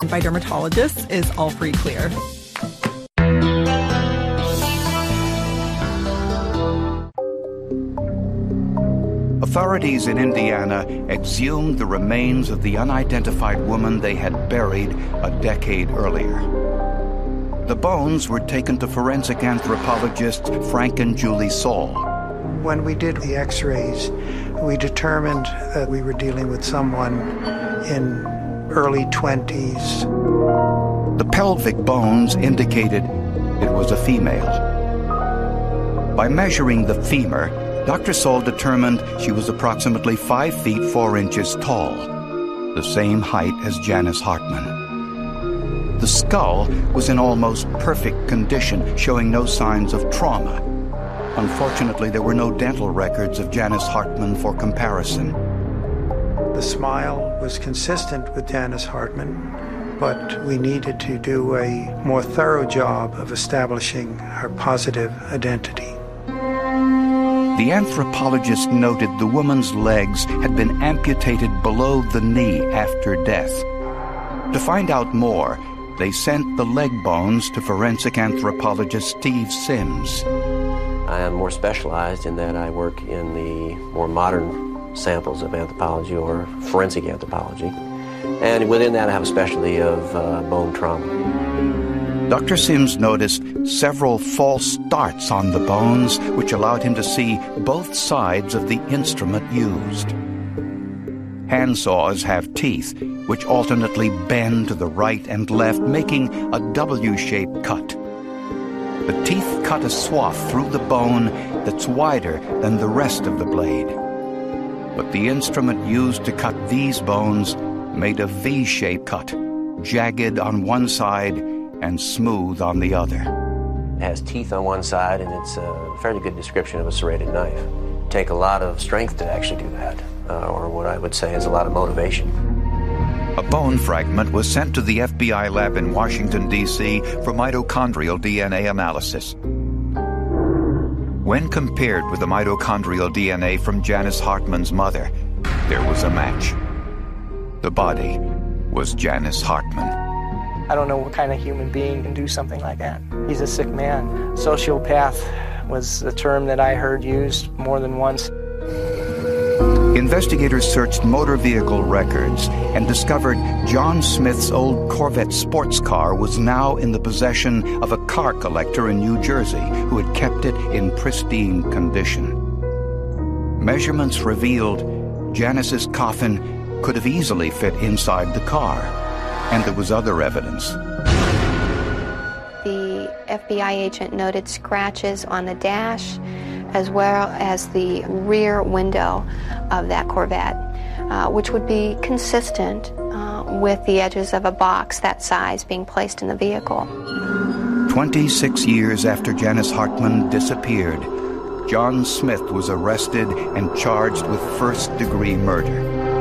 by dermatologists is all free clear. Authorities in Indiana exhumed the remains of the unidentified woman they had buried a decade earlier. The bones were taken to forensic anthropologists Frank and Julie Saul. When we did the x-rays, we determined that we were dealing with someone in early 20s. The pelvic bones indicated it was a female. By measuring the femur, Dr. Saul determined she was approximately 5 feet 4 inches tall, the same height as Janice Hartman. The skull was in almost perfect condition, showing no signs of trauma. Unfortunately, there were no dental records of Janice Hartman for comparison. The smile was consistent with Janice Hartman, but we needed to do a more thorough job of establishing her positive identity. The anthropologist noted the woman's legs had been amputated below the knee after death. To find out more, they sent the leg bones to forensic anthropologist Steve Sims. I am more specialized in that I work in the more modern samples of anthropology or forensic anthropology. And within that I have a specialty of bone trauma. Dr. Sims noticed several false starts on the bones, which allowed him to see both sides of the instrument used. Handsaws have teeth, which alternately bend to the right and left, making a W-shaped cut. The teeth cut a swath through the bone that's wider than the rest of the blade. But the instrument used to cut these bones made a V-shaped cut, jagged on one side and smooth on the other. It has teeth on one side, and it's a fairly good description of a serrated knife. It'd take a lot of strength to actually do that, or what I would say is a lot of motivation. A bone fragment was sent to the FBI lab in Washington, D.C. for mitochondrial DNA analysis. When compared with the mitochondrial DNA from Janice Hartman's mother, there was a match. The body was Janice Hartman. I don't know what kind of human being can do something like that. He's a sick man. Sociopath was a term that I heard used more than once. Investigators searched motor vehicle records and discovered John Smith's old Corvette sports car was now in the possession of a car collector in New Jersey who had kept it in pristine condition. Measurements revealed Janice's coffin could have easily fit inside the car, and there was other evidence. The FBI agent noted scratches on the dash as well as the rear window of that Corvette, which would be consistent with the edges of a box that size being placed in the vehicle. 26 years after Janice Hartman disappeared, John Smith was arrested and charged with first-degree murder.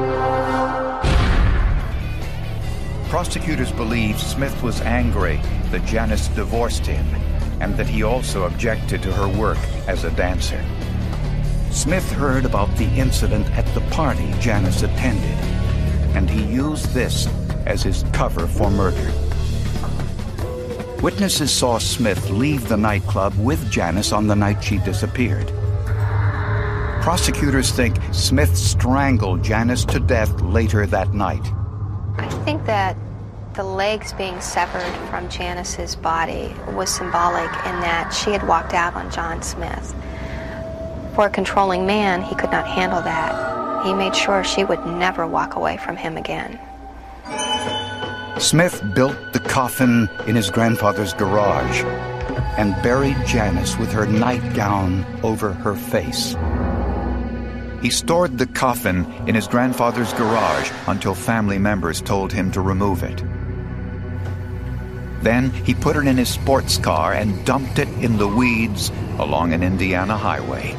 Prosecutors believe Smith was angry that Janice divorced him and that he also objected to her work as a dancer. Smith heard about the incident at the party Janice attended, and he used this as his cover for murder. Witnesses saw Smith leave the nightclub with Janice on the night she disappeared. Prosecutors think Smith strangled Janice to death later that night. I think that the legs being severed from Janice's body was symbolic in that she had walked out on John Smith. For a controlling man, he could not handle that. He made sure she would never walk away from him again. Smith built the coffin in his grandfather's garage and buried Janice with her nightgown over her face. He stored the coffin in his grandfather's garage until family members told him to remove it. Then he put it in his sports car and dumped it in the weeds along an Indiana highway.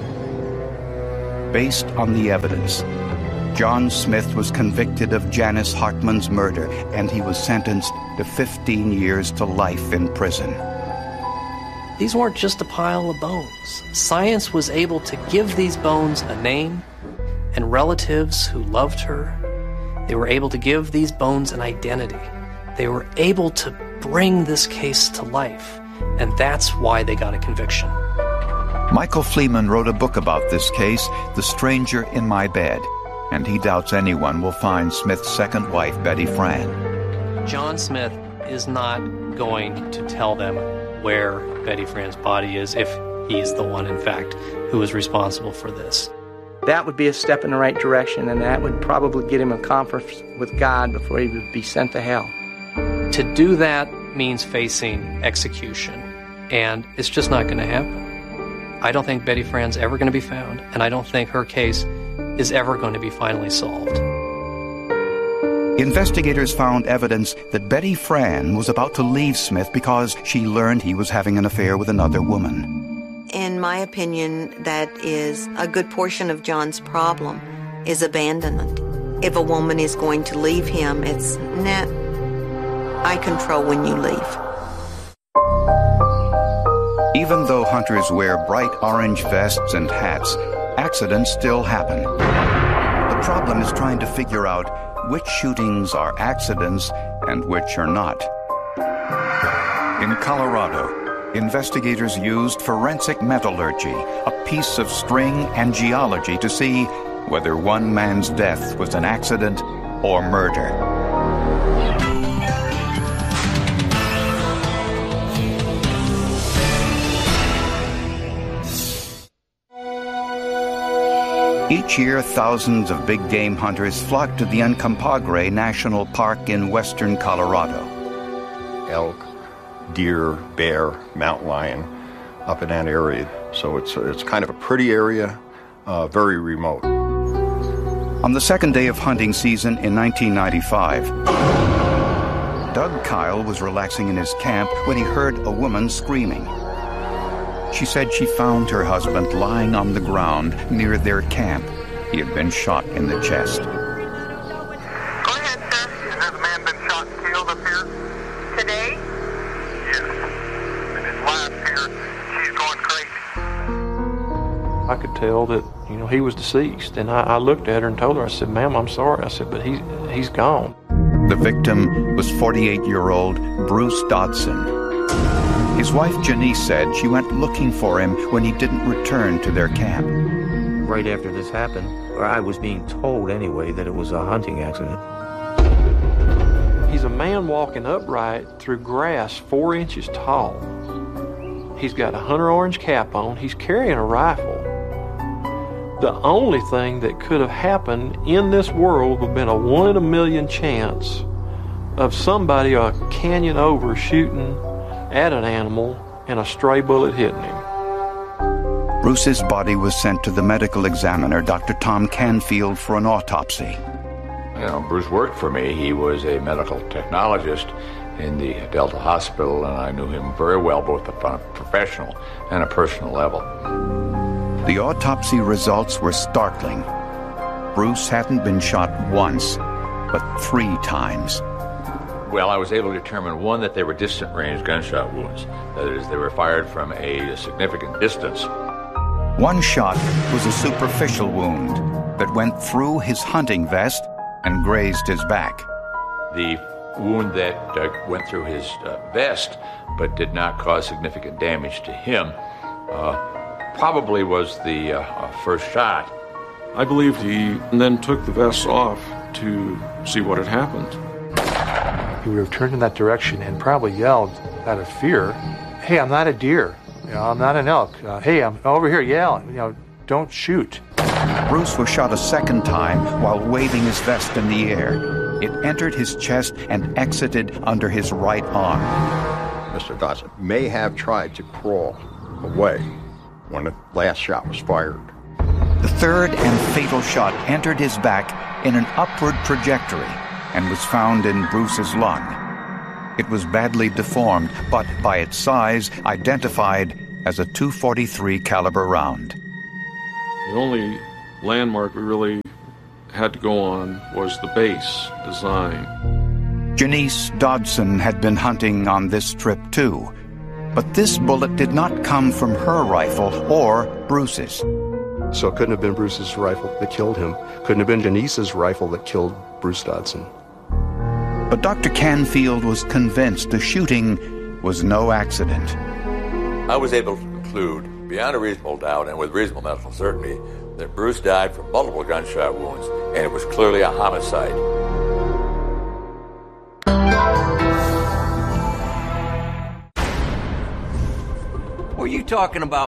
Based on the evidence, John Smith was convicted of Janice Hartman's murder, and he was sentenced to 15 years to life in prison. These weren't just a pile of bones. Science was able to give these bones a name, and relatives who loved her, they were able to give these bones an identity. They were able to bring this case to life, and that's why they got a conviction. Michael Fleeman wrote a book about this case, The Stranger in My Bed, and he doubts anyone will find Smith's second wife, Betty Fran. John Smith is not going to tell them where Betty Fran's body is if he's the one, in fact, who is responsible for this. That would be a step in the right direction, and that would probably get him a conference with God before he would be sent to hell. To do that means facing execution, and it's just not going to happen. I don't think Betty Fran's ever going to be found, and I don't think her case is ever going to be finally solved. Investigators found evidence that Betty Fran was about to leave Smith because she learned he was having an affair with another woman. In my opinion, that is a good portion of John's problem, is abandonment. If a woman is going to leave him, it's, nah, I control when you leave. Even though hunters wear bright orange vests and hats, accidents still happen. The problem is trying to figure out which shootings are accidents and which are not. In Colorado, investigators used forensic metallurgy, a piece of string and geology, to see whether one man's death was an accident or murder. Each year, thousands of big game hunters flock to the Uncompahgre National Park in western Colorado. Elk, deer, bear, mountain lion, up in that area. So it's kind of a pretty area, very remote. On the second day of hunting season in 1995, Doug Kyle was relaxing in his camp when he heard a woman screaming. She said she found her husband lying on the ground near their camp. He had been shot in the chest. Go ahead, sir. Has a man been shot and killed up here? Today? Yes. And his wife here, she's going crazy. I could tell that, he was deceased. And I looked at her and told her, I said, ma'am, I'm sorry. I said, but he's gone. The victim was 48-year-old Bruce Dodson. His wife Janice said she went looking for him when he didn't return to their camp. Right after this happened, or I was being told anyway, that it was a hunting accident. He's a man walking upright through grass 4 inches tall. He's got a hunter orange cap on. He's carrying a rifle. The only thing that could have happened in this world would have been a 1 in a million chance of somebody a canyon over shooting at an animal and a stray bullet hitting him. Bruce's body was sent to the medical examiner, Dr. Tom Canfield, for an autopsy. Bruce worked for me. He was a medical technologist in the Delta Hospital, and I knew him very well, both on a professional and a personal level. The autopsy results were startling. Bruce hadn't been shot once, but 3 times. Well, I was able to determine, one, that they were distant-range gunshot wounds. That is, they were fired from a significant distance. One shot was a superficial wound that went through his hunting vest and grazed his back. The wound that went through his vest but did not cause significant damage to him probably was the first shot. I believe he then took the vest off to see what had happened. He would have turned in that direction and probably yelled out of fear, "Hey, I'm not a deer. I'm not an elk. Hey, I'm over here. Yeah, don't shoot." Bruce was shot a second time while waving his vest in the air. It entered his chest and exited under his right arm. Mr. Dodson may have tried to crawl away when the last shot was fired. The third and fatal shot entered his back in an upward trajectory and was found in Bruce's lung. It was badly deformed, but by its size, identified as a .243 caliber round. The only landmark we really had to go on was the base design. Janice Dodson had been hunting on this trip too, but this bullet did not come from her rifle or Bruce's. So it couldn't have been Bruce's rifle that killed him. Couldn't have been Janice's rifle that killed Bruce Dodson. But Dr. Canfield was convinced the shooting was no accident. I was able to conclude, beyond a reasonable doubt and with reasonable medical certainty, that Bruce died from multiple gunshot wounds, and it was clearly a homicide. Were you talking about